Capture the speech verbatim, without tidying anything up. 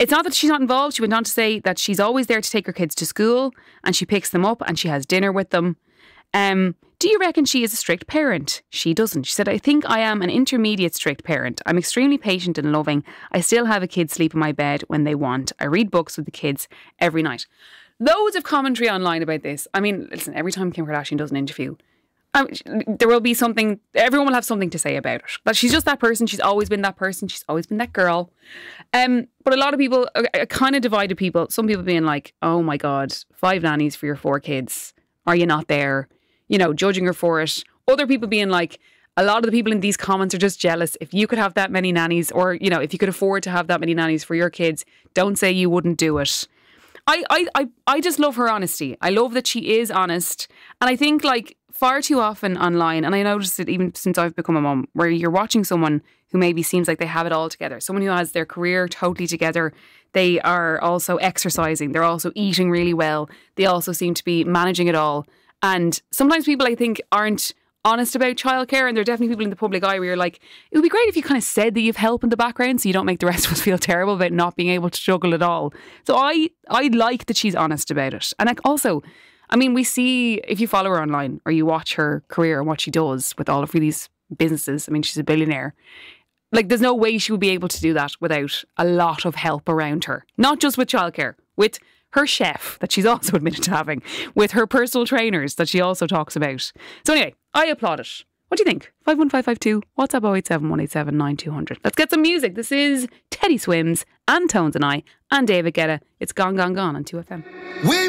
It's not that she's not involved. She went on to say that she's always there to take her kids to school and she picks them up and she has dinner with them. Um, do you reckon she is a strict parent? She doesn't. She said, I think I am an intermediate strict parent. I'm extremely patient and loving. I still have a kid sleep in my bed when they want. I read books with the kids every night. Loads of commentary online about this. I mean, listen, every time Kim Kardashian does an interview, Um, there will be something, everyone will have something to say about it. But she's just that person. She's always been that person. She's always been that girl. Um, but a lot of people, uh, kind of divided people. Some people being like, oh my God, five nannies for your four kids. Are you not there? You know, judging her for it. Other people being like, a lot of the people in these comments are just jealous. If you could have that many nannies, or, you know, if you could afford to have that many nannies for your kids, don't say you wouldn't do it. I, I, I, I just love her honesty. I love that she is honest. And I think, like, far too often online, and I noticed it even since I've become a mum, where you're watching someone who maybe seems like they have it all together. Someone who has their career totally together. They are also exercising. They're also eating really well. They also seem to be managing it all. And sometimes people, I think, aren't honest about childcare, and there are definitely people in the public eye where you're like, it would be great if you kind of said that you've help in the background so you don't make the rest of us feel terrible about not being able to juggle it all. So I, I like that she's honest about it. And like also, I mean, we see, if you follow her online or you watch her career and what she does with all of these businesses, I mean, she's a billionaire. Like, there's no way she would be able to do that without a lot of help around her. Not just with childcare, with her chef that she's also admitted to having, with her personal trainers that she also talks about. So anyway, I applaud it. What do you think? five one five five two, WhatsApp oh eight seven, one eight seven, nine two zero zero. Let's get some music. This is Teddy Swims and Tones and I and David Guetta. It's Gone, Gone, Gone on two F M. We